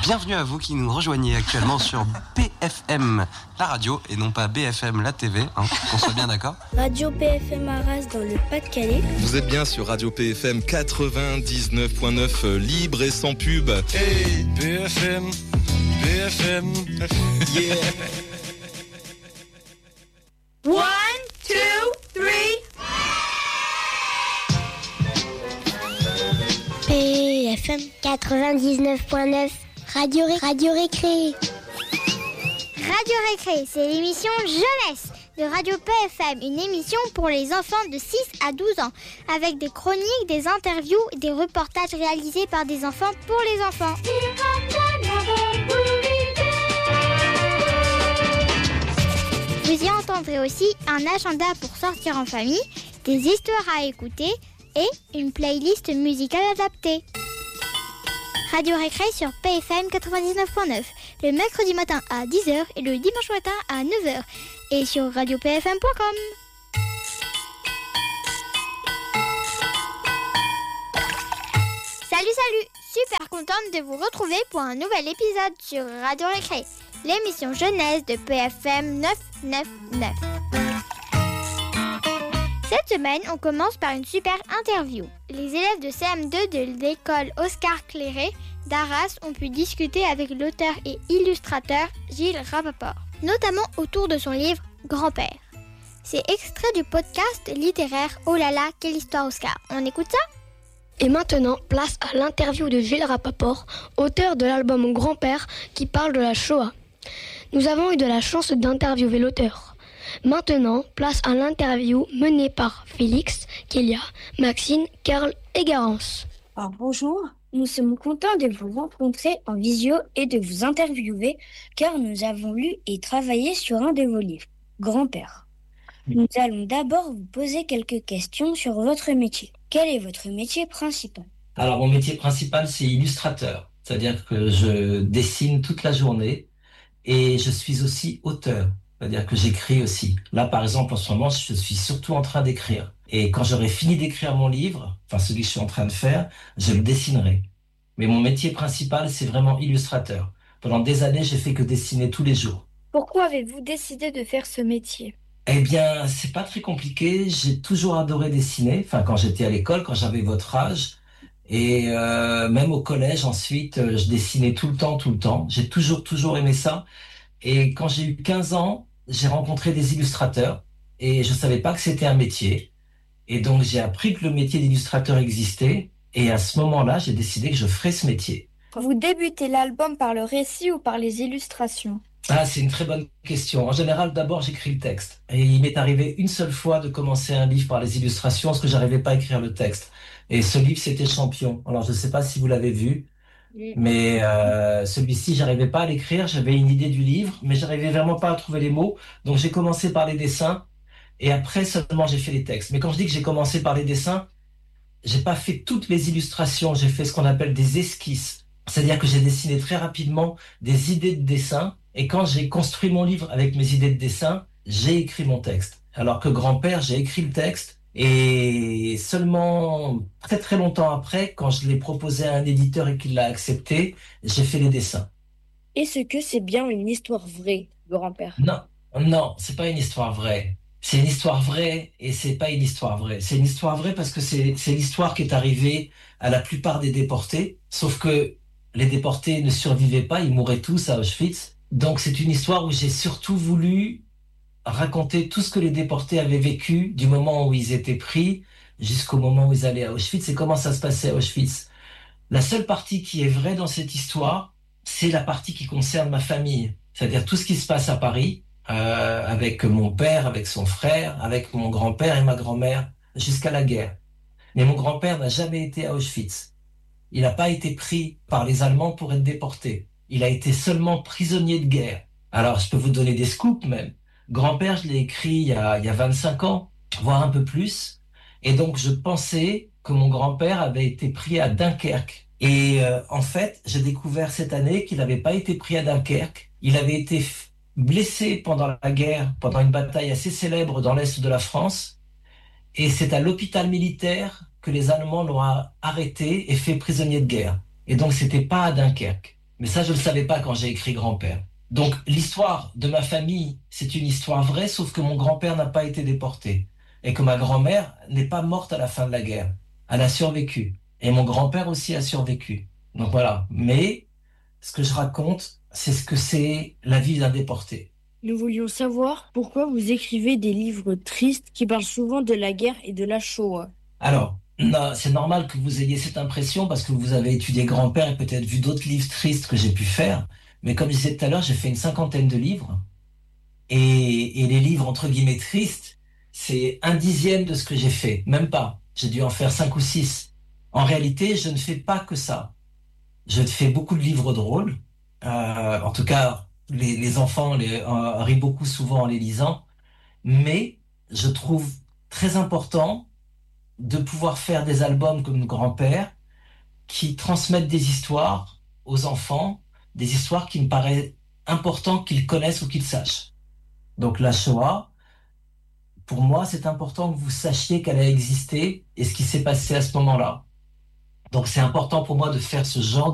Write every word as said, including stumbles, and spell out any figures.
Bienvenue à vous qui nous rejoignez actuellement sur B F M, la radio, et non pas B F M, la T V, hein, qu'on soit bien d'accord. Radio B F M Arras dans le Pas-de-Calais. Vous êtes bien sur Radio P F M quatre-vingt-dix-neuf point neuf, libre et sans pub. Hey, B F M, B F M, yeah. One, two, three. P F M quatre-vingt-dix-neuf point neuf, Radio, Ré- Radio Récré. Radio Récré, c'est l'émission Jeunesse de Radio P F M, une émission pour les enfants de six à douze ans, avec des chroniques, des interviews et des reportages réalisés par des enfants pour les enfants. Vous y entendrez aussi un agenda pour sortir en famille, des histoires à écouter et une playlist musicale adaptée. Radio Récré sur P F M quatre-vingt-dix-neuf point neuf, le mercredi matin à dix heures et le dimanche matin à neuf heures, et sur radio p f m point com. Salut, salut! Super contente de vous retrouver pour un nouvel épisode sur Radio Récré, l'émission jeunesse de P F M neuf cent quatre-vingt-neuf. Cette semaine, on commence par une super interview. Les élèves de C M deux de l'école Oscar Clairé d'Arras ont pu discuter avec l'auteur et illustrateur Gilles Rapaport, notamment autour de son livre Grand-père. C'est extrait du podcast littéraire Oh là là, quelle histoire Oscar. On écoute ça ? Et maintenant, place à l'interview de Gilles Rapaport, auteur de l'album Grand-père qui parle de la Shoah. Nous avons eu de la chance d'interviewer l'auteur. Maintenant, place à l'interview menée par Félix, Kélia, Maxine, Karl et Garance. Alors, bonjour, nous sommes contents de vous rencontrer en visio et de vous interviewer car nous avons lu et travaillé sur un de vos livres, Grand-père. Nous allons d'abord vous poser quelques questions sur votre métier. Quel est votre métier principal ? Alors, mon métier principal, c'est illustrateur. C'est-à-dire que je dessine toute la journée et je suis aussi auteur. C'est-à-dire que j'écris aussi. Là, par exemple, en ce moment, je suis surtout en train d'écrire. Et quand j'aurai fini d'écrire mon livre, enfin celui que je suis en train de faire, je le dessinerai. Mais mon métier principal, c'est vraiment illustrateur. Pendant des années, j'ai fait que dessiner tous les jours. Pourquoi avez-vous décidé de faire ce métier ? Eh bien, c'est pas très compliqué. J'ai toujours adoré dessiner. Enfin, quand j'étais à l'école, quand j'avais votre âge. Et euh, même au collège, ensuite, je dessinais tout le temps, tout le temps. J'ai toujours, toujours aimé ça. Et quand j'ai eu quinze ans, j'ai rencontré des illustrateurs et je savais pas que c'était un métier. Et donc, j'ai appris que le métier d'illustrateur existait. Et à ce moment-là, j'ai décidé que je ferais ce métier. Vous débutez l'album par le récit ou par les illustrations ? Ah, c'est une très bonne question. En général, d'abord, j'écris le texte. Et il m'est arrivé une seule fois de commencer un livre par les illustrations parce que j'arrivais pas à écrire le texte. Et ce livre, c'était Champion. Alors, je sais pas si vous l'avez vu. Mais euh, celui-ci, j'arrivais pas à l'écrire, j'avais une idée du livre, mais j'arrivais vraiment pas à trouver les mots. Donc j'ai commencé par les dessins, et après seulement j'ai fait les textes. Mais quand je dis que j'ai commencé par les dessins, j'ai pas fait toutes les illustrations, j'ai fait ce qu'on appelle des esquisses. C'est-à-dire que j'ai dessiné très rapidement des idées de dessin, et quand j'ai construit mon livre avec mes idées de dessin, j'ai écrit mon texte. Alors que Grand-père, j'ai écrit le texte, et seulement très très longtemps après, quand je l'ai proposé à un éditeur et qu'il l'a accepté, j'ai fait les dessins. Est-ce que c'est bien une histoire vraie, Grand-père ? Non, non, c'est pas une histoire vraie. C'est une histoire vraie et c'est pas une histoire vraie. C'est une histoire vraie parce que c'est, c'est l'histoire qui est arrivée à la plupart des déportés, sauf que les déportés ne survivaient pas, ils mouraient tous à Auschwitz. Donc c'est une histoire où j'ai surtout voulu raconter tout ce que les déportés avaient vécu du moment où ils étaient pris jusqu'au moment où ils allaient à Auschwitz et comment ça se passait à Auschwitz. La seule partie qui est vraie dans cette histoire, c'est la partie qui concerne ma famille. C'est-à-dire tout ce qui se passe à Paris, euh, avec mon père, avec son frère, avec mon grand-père et ma grand-mère, jusqu'à la guerre. Mais mon grand-père n'a jamais été à Auschwitz. Il n'a pas été pris par les Allemands pour être déporté. Il a été seulement prisonnier de guerre. Alors, je peux vous donner des scoops même. Grand-père, je l'ai écrit il y a, il y a vingt-cinq ans, voire un peu plus. Et donc, je pensais que mon grand-père avait été pris à Dunkerque. Et euh, en fait, j'ai découvert cette année qu'il n'avait pas été pris à Dunkerque. Il avait été f- blessé pendant la guerre, pendant une bataille assez célèbre dans l'Est de la France. Et c'est à l'hôpital militaire que les Allemands l'ont arrêté et fait prisonnier de guerre. Et donc, c'était pas à Dunkerque. Mais ça, je ne le savais pas quand j'ai écrit Grand-père. Donc, l'histoire de ma famille, c'est une histoire vraie, sauf que mon grand-père n'a pas été déporté. Et que ma grand-mère n'est pas morte à la fin de la guerre. Elle a survécu. Et mon grand-père aussi a survécu. Donc voilà. Mais, ce que je raconte, c'est ce que c'est la vie d'un déporté. Nous voulions savoir pourquoi vous écrivez des livres tristes qui parlent souvent de la guerre et de la Shoah. Alors, non, c'est normal que vous ayez cette impression parce que vous avez étudié Grand-père et peut-être vu d'autres livres tristes que j'ai pu faire. Mais comme je disais tout à l'heure, j'ai fait une cinquantaine de livres. Et, et les livres, entre guillemets, tristes, c'est un dixième de ce que j'ai fait. Même pas. J'ai dû en faire cinq ou six. En réalité, je ne fais pas que ça. Je fais beaucoup de livres drôles. Euh, en tout cas, les, les enfants les, euh, rient beaucoup souvent en les lisant. Mais je trouve très important de pouvoir faire des albums comme Grand-père qui transmettent des histoires aux enfants, des histoires qui me paraissent importantes qu'ils connaissent ou qu'ils sachent. Donc la Shoah, pour moi, c'est important que vous sachiez qu'elle a existé et ce qui s'est passé à ce moment-là. Donc c'est important pour moi de faire ce genre de